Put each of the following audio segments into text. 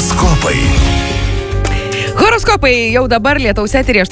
Horoskopai. Horoskopai jau dabar lietaus eteryje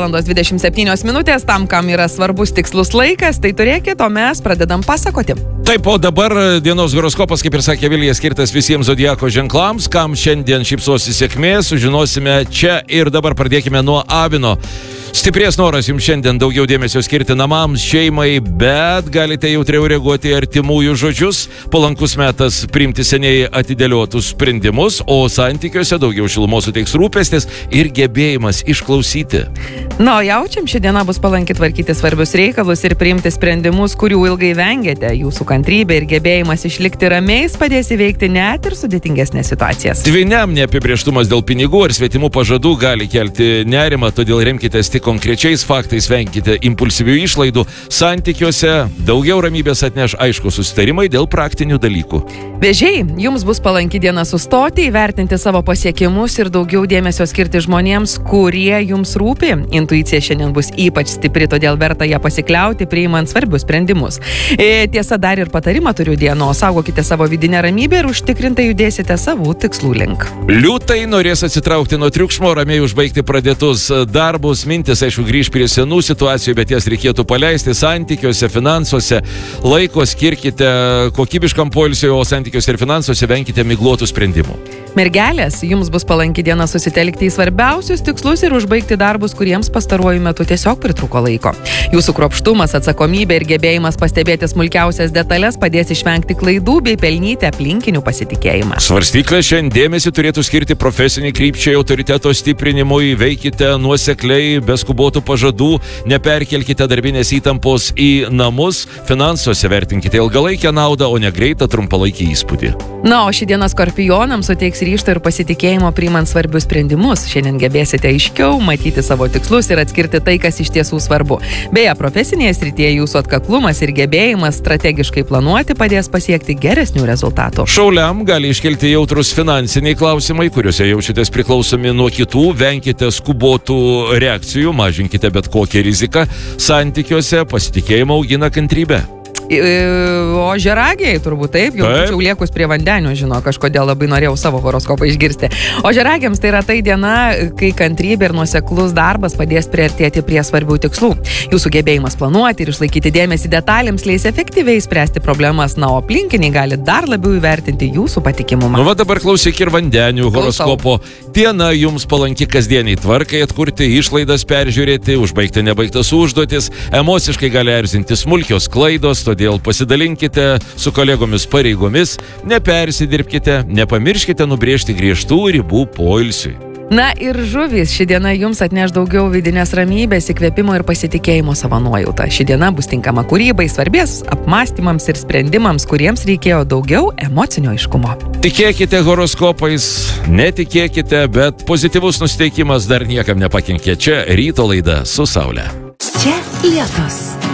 8:27 tam, kam yra svarbus tikslus laikas, tai turėkit, o mes pradedam pasakoti. Taip, o dabar dienos horoskopas, kaip ir sakė Vilija, skirtas visiems zodiako ženklams, kam šiandien šypsosi sėkmė, sužinosime čia ir dabar. Pradėkime nuo Avino. Stiprės noras jums šiandien daugiau dėmesio skirti namams, šeimai, bet galite jautriau reaguoti į artimųjų žodžius. Palankus metas priimti seniai atidėliotus sprendimus, o santykiuose daugiau šilumos suteiks rūpestis ir gebėjimas išklausyti. Jaučiam, ši diena bus palanki tvarkyti svarbius reikalus ir priimti sprendimus, kurių ilgai vengėte. Jūsų kantrybė ir gebėjimas išlikti ramiais padės įveikti net ir sudėtingesnės situacijas. Dvyniam neapibrėžtumas dėl pinigų ar svetimų pažadų gali kelti nerimą, todėl remkitės tik konkrečiais faktais, venkite impulsyvių išlaidų. Santykiuose daugiau ramybės atneš aiškus susitarimai dėl praktinių dalykų. Vėžiai, jums bus palanki diena sustoti, įvertinti savo pasiekimus ir daugiau dėmesio skirti žmonėms, kurie jums rūpi. Intuicija šiandien bus ypač stipri, todėl verta ją pasikliauti, priimant svarbius sprendimus. Tiesa, dar ir patarimą turiu dienos. Saugokite savo vidinę ramybę ir užtikrintai judėsite savų tikslų link. Liūtai norės atsitraukti nuo triukšmo, ramiai užbaigti pradėtus darbus. Mintis, aišku, grįž prie senų situacijų, bet jas reikėtų paleisti santykiuose, finansuose. Laiko skirkite kokybiškam poilsiui, o santykiuose ir finansuose venkite miglotų sprendimų. Mergelės, jums bus palanki diena susitelkti į svarbiausius tikslus ir užbaigti darbus, kuriems pastaruoju metu tiesiog pritrūko laiko. Jūsų kruopštumas, atsakomybė ir gebėjimas pastebėti smulkiausias detalės padės išvengti klaidų bei pelnyti aplinkinių pasitikėjimą. Svarstyklė šiandien dėmesį turėtų skirti profesiniai krypčiai, autoriteto stiprinimui, veikite nuosekliai, be skubotų pažadų, neperkelkite darbinės įtampos į namus, finansuose vertinkite ilgalaikę naudą, o ne greitą trumpalaikį įspūdį. O ši diena skorpionams suteiks ryžto ir pasitikėjimo priimant svarbius sprendimus. Šiandien gebėsite aiškiau matyti savo tikslus ir atskirti tai, kas iš tiesų svarbu. Beje, profesinėje srityje jūsų atkaklumas ir gebėjimas strategiškai planuoti padės pasiekti geresnių rezultatų. Šauliam gali iškelti jautrus finansiniai klausimai, kuriuose jaučiatės priklausomi nuo kitų, venkite skubotų reakcijų, mažinkite bet kokią riziką, santykiuose pasitikėjimą augina kantrybę. O žeragiai, turbūt taip, jau būčiau liekus prie vandenių, kažkodėl labai norėjau savo horoskopą išgirsti. O žeragiams tai yra tai diena, kai kantrybė ir nuoseklus darbas padės priartėti prie svarbių tikslų. Jūsų gebėjimas planuoti ir išlaikyti dėmesį detalėms leis efektyviai spręsti problemas, o aplinkiniai gali dar labiau įvertinti jūsų patikimumą. Dabar klausyk ir vandenių horoskopo. Diena jums palanki kasdieniai tvarkai, atkurti išlaidas, peržiūrėti, užbaigti nebaigtas užduotis, emociškai gali erzinti smulkios klaidos, todėl pasidalinkite su kolegomis pareigomis, nepersidirbkite, nepamirškite nubrėžti griežtų ribų poilsiui. Ir žuvys, ši diena jums atneš daugiau vidinės ramybės, įkvėpimo ir pasitikėjimo savo nuojautą. Ši diena bus tinkama kūrybai, svarbės apmąstymams ir sprendimams, kuriems reikėjo daugiau emocinio aiškumo. Tikėkite horoskopais, netikėkite, bet pozityvus nusiteikimas dar niekam nepakenkė. Čia ryto laida su Saule. Čia lietus.